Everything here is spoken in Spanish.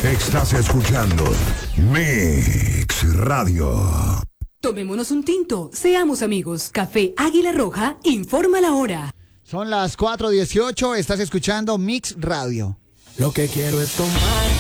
Estás escuchando Mix Radio. Tomémonos un tinto, seamos amigos. Café Águila Roja informa la hora. Son las 4:18, estás escuchando Mix Radio. Lo que quiero es tomar